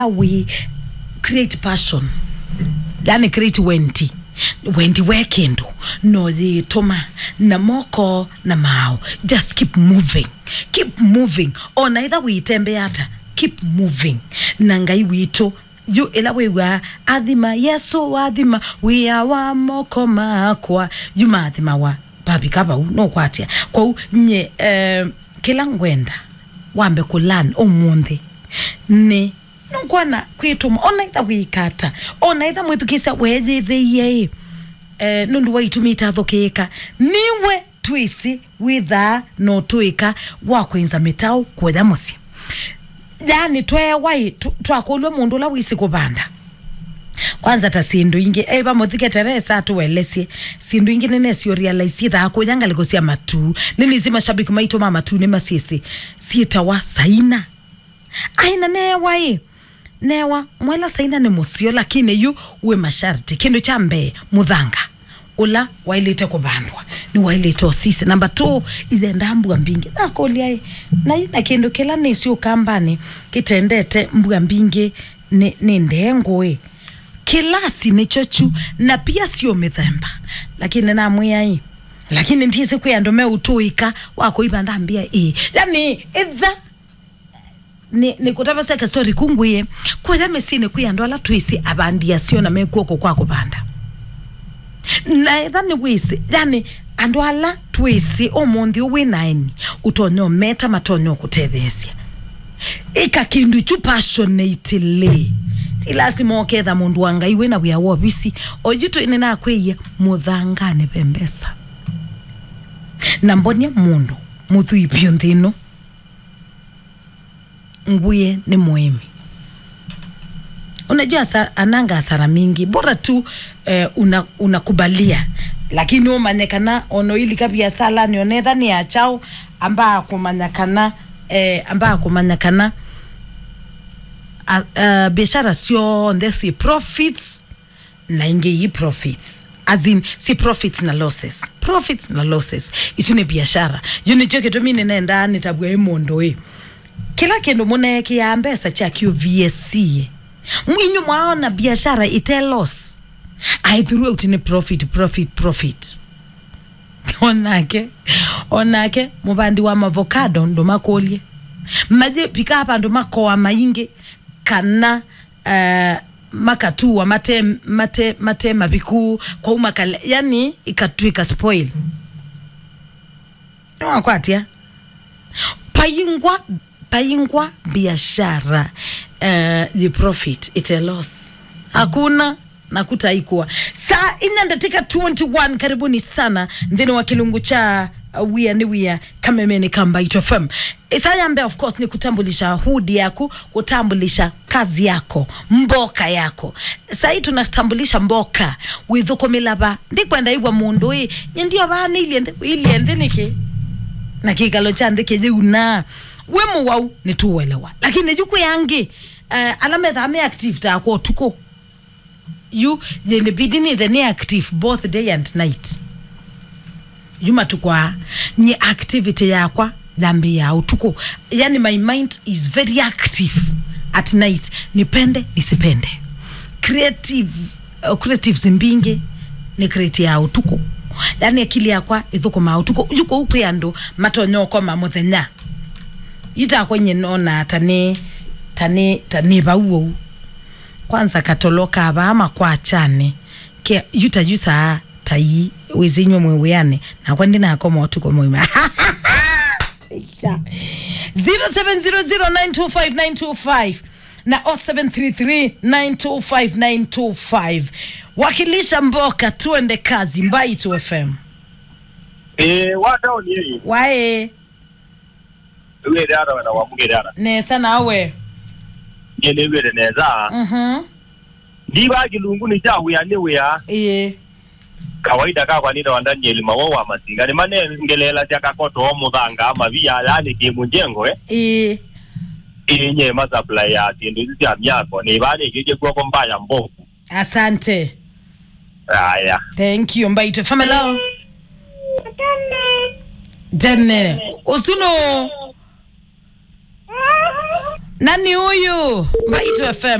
we create passion, yani create wendi weekend no the toma na moko na mao. Just keep moving on. Either we tembeata keep moving nangai wito you elawe wa adima yeso adima we awa moko makwa you madima wa papi kaba no kwatia kwa nye kila ngwenda wambe kulan omunde ne nungwana kwituma ona ita wikata ona ita mwitukisa wezi theye nundu waitumita thokeka niwe twisi witha no tuika wakwenza mitau kwetha musi yani twe wai twakolwa mundu la wisi kubanda kwanza ta sindu ingi eba muthike Teresa tuwelesi sindu ingi nene sio realize tha kuyanga legosia matu nini zima shabiki maito mama tu ne masisi sitawa saina aina newa mwela saina ne musio lakini yu uwe masharti kindu chambe mudhanga ula wailete kubandwa ni wailete osisi. Number 2 ize ndambu mbinge akoliai na ina kindu kila nesio kambani kitendete mbu mbinge ni ndengoe kilasi ni chochu na pia sio mithemba lakini na mwai lakini ndise kuyandome utuika wako ibanda ambia yani idha ni kutaba seka story kunguye kwa mesine kuyandwala twisi abandia sio na mekuoko kwa kubanda na idhani wisi yani andwala twisi omundi uwinaini utonyo meta matonyo kutethesia ika kindu chu passionately tilasi moketha mundu wanga iwe na wia wobisi ojuto inena kweya muthangane pembesa na mbonia mundu muthu ipio nthino nguye ni muhimi. Unajua ananga asara mingi bora tu unakubalia lakini umanyekana ono ili kabia sala nionetha ni achao amba kumanyakana biashara sio ndesi profits na ingi profits as in si profits na losses isune biashara yuni joke to mine nenda nitabwa emondo kila kendo mune ya mbesa cha QVSC mwinyu mwaona biashara itelos I threw out in a profit onake mubandi wa avocado ndo makolie maje pika hapa ndo makoa mainge kana makatu wa mate mabiku kwa umakale yani ikatwika spoil no kwatia payingwa biashara the profit it's a loss hakuna nakuta ikuwa saa inandatika 21 karibuni sana ndino wa kilungu cha wia kamemeni kamba itofem isayambe of course ni kutambulisha hudi yako kutambulisha kazi yako mboka yako sai tunatambulisha mboka withuko milaba ndikwenda igwa mundu ndio bana iliende niki na kigalo cha ndike juna wemu wau ni tuwelewa lakini juku yangi alameza ame active ta kwa tuko you yene bidini the ne active both day and night yuma tukwa ni activity yakwa dhambi ya utuko yani my mind is very active at night nipende nisipende creative zimbinge ni create ya utuko yani akili yakwa ithuko ma utuko yuko upendo matonyoko ma muthenya ita kwenye nona tane bauo kwanza katoloka abama kwa chane ke yusa tai wezinyo mweweane na kwandi na akoma otuko mwima 0700925925 na 0733925925 wakilisha mboka tuende kazi Mbaitu FM wadao ni wae we dara wana wamugedara ne sana we yele we neza diba gilungu ni chahu ya newe ya kawaida kwa nini wandani elima wa masinga ni mane ngelela chaka koto omudhanga ama via yani kimunjengo nye supply ya tindu hizi ya myako ni bale kije kwa mbaya mbovu. Asante. Haya. Thank you Mbaitu family. Dene. Usuno Nani huyu? Mbaitu FM.